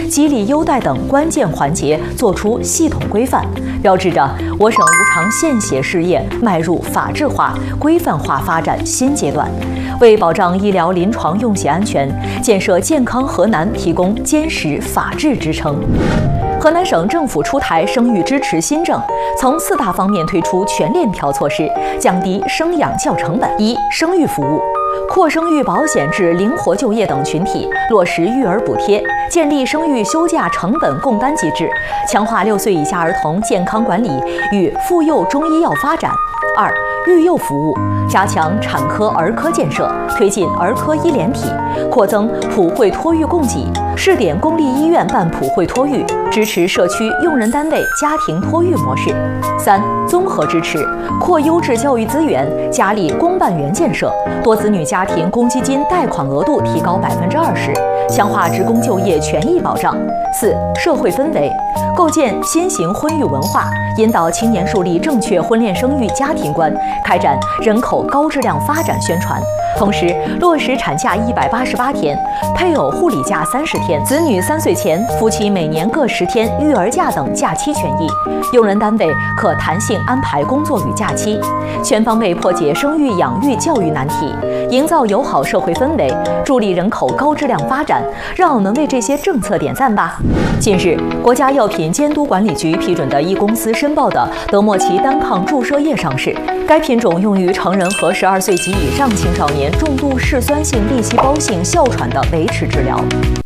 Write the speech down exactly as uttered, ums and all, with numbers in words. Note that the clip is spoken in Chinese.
激励优待等关键环节作出系统规范，标志着我省无偿献血事业迈入法治化、规范化发展新阶段，为保障医疗临床用血安全、建设健康河南提供坚实法治支撑。河南省政府出台生育支持新政，从四大方面推出全链条措施，降低生养教成本。一、生育服务。扩生育保险至灵活就业等群体，落实育儿补贴，建立生育休假成本共担机制，强化六岁以下儿童健康管理与妇幼中医药发展。二、育幼服务，加强产科儿科建设，推进儿科医联体，扩增普惠托育供给，试点公立医院办普惠托育，支持社区用人单位家庭托育模式。三、综合支持，扩优质教育资源，加力公办园建设，多子女家庭公积金贷款额度提高百分之二十，强化职工就业权益保障。四、社会氛围，构建新型婚育文化，引导青年树立正确婚恋生育家庭观，开展人口高质量发展宣传。同时，落实产假一百八十八天，配偶护理假三十天，子女三岁前夫妻每年各十天育儿假等假期权益，用人单位可弹性安排工作与假期，全方位破解生育养育教育难题，营造友好社会氛围，助力人口高质量发展。让我们为这些政策点赞吧。近日，国家药品监督管理局批准的一公司申报的德莫奇单抗注射液上市，该品种用于成人和十二岁及以上青少年重度嗜酸性粒细胞性哮喘的维持治疗。